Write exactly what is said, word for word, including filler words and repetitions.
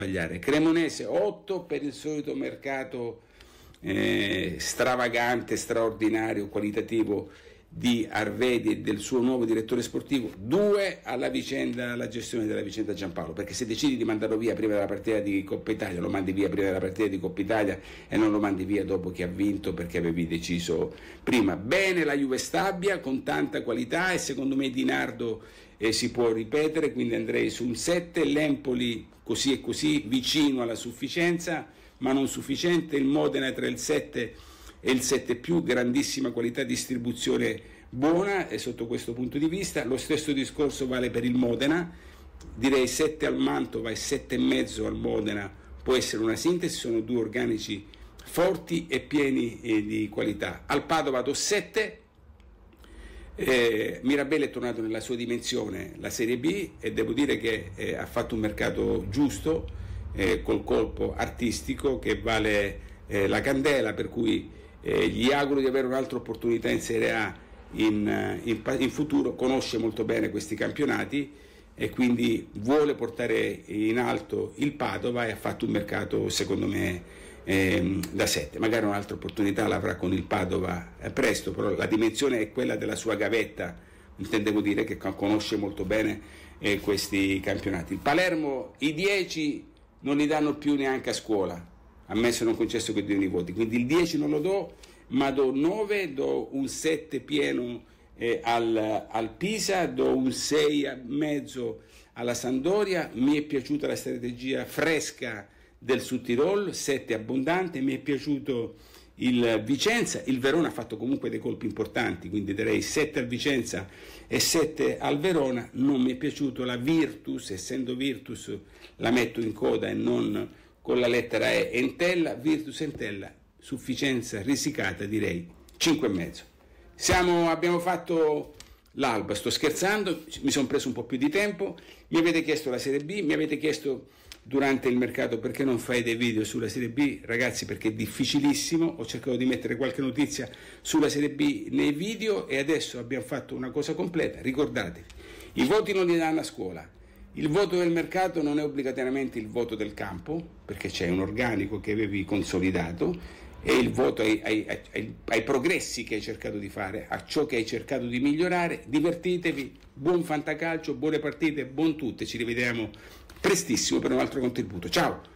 sbagliare. Cremonese otto per il solito mercato eh, stravagante, straordinario, qualitativo di Arvedi e del suo nuovo direttore sportivo, due alla vicenda, alla gestione della vicenda Giampaolo, perché se decidi di mandarlo via prima della partita di Coppa Italia, lo mandi via prima della partita di Coppa Italia e non lo mandi via dopo che ha vinto perché avevi deciso prima. Bene la Juve Stabia con tanta qualità e secondo me Di Nardo eh, si può ripetere, quindi andrei su un sette, l'Empoli così e così vicino alla sufficienza ma non sufficiente, il Modena tra il sette e il sette più, grandissima qualità, distribuzione buona e sotto questo punto di vista. Lo stesso discorso vale per il Modena, direi sette al Mantova e sette e mezzo al Modena può essere una sintesi, sono due organici forti e pieni eh, di qualità. Al Padova do sette, eh, Mirabelli è tornato nella sua dimensione, la Serie B, e devo dire che eh, ha fatto un mercato giusto eh, col colpo artistico che vale eh, la candela, per cui Eh, gli auguro di avere un'altra opportunità in Serie A in, in, in futuro, conosce molto bene questi campionati e quindi vuole portare in alto il Padova e ha fatto un mercato secondo me eh, da sette, magari un'altra opportunità l'avrà con il Padova eh, presto, però la dimensione è quella della sua gavetta, intendevo dire che conosce molto bene eh, questi campionati. Il Palermo i dieci non li danno più neanche a scuola, ammesso non concesso che diano i voti, quindi il dieci non lo do, ma do nove, do un sette pieno eh, al, al Pisa, do un sei e mezzo alla Sampdoria. Mi è piaciuta la strategia fresca del Sud Tirol, sette abbondante, mi è piaciuto il Vicenza, il Verona ha fatto comunque dei colpi importanti, quindi darei sette al Vicenza e sette al Verona. Non mi è piaciuto la Virtus, essendo Virtus la metto in coda e non con la lettera E, Entella, Virtus Entella, sufficienza risicata, direi cinque e mezzo. Siamo, abbiamo fatto l'alba, sto scherzando, mi sono preso un po' più di tempo, mi avete chiesto la Serie B, mi avete chiesto durante il mercato perché non fai dei video sulla Serie B, ragazzi, perché è difficilissimo, ho cercato di mettere qualche notizia sulla Serie B nei video e adesso abbiamo fatto una cosa completa. Ricordatevi, i voti non li danno a scuola. Il voto del mercato non è obbligatoriamente il voto del campo, perché c'è un organico che avevi consolidato, e il voto ai, ai, ai, ai progressi che hai cercato di fare, a ciò che hai cercato di migliorare. Divertitevi, buon fantacalcio, buone partite, buon tutte, ci rivediamo prestissimo per un altro contributo. Ciao!